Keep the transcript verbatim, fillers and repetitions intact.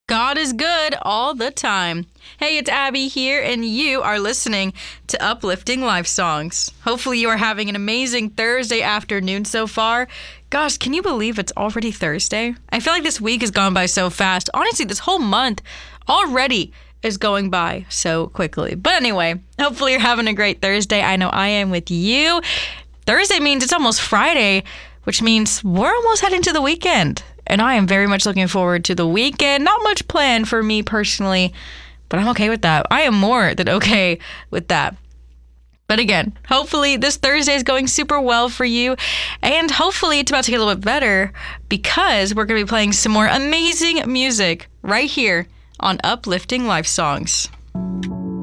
God is good all the time. Hey, it's Abby here, and you are listening to Uplifting Life Songs. Hopefully you are having an amazing Thursday afternoon so far. Gosh, can you believe it's already Thursday? I feel like this week has gone by so fast. Honestly, this whole month already is going by so quickly. But anyway, hopefully you're having a great Thursday. I know I am with you. Thursday means it's almost Friday, which means we're almost heading to the weekend. And I am very much looking forward to the weekend. Not much planned for me personally, but I'm okay with that. I am more than okay with that. But again, hopefully this Thursday is going super well for you. And hopefully it's about to get a little bit better because we're going to be playing some more amazing music right here on Uplifting Life Songs.